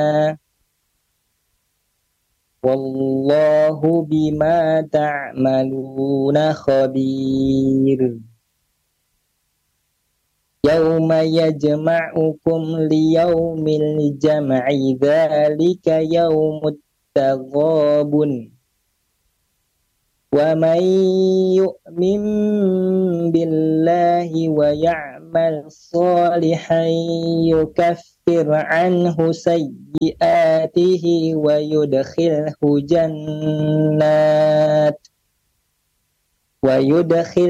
والله بما تعملون خبير يوم يجمعكم ليوم الجمع ذلك يوم التغابن ومن يؤمن بالله ويعمل صالحا يكفر عنه سيئاته ويدخله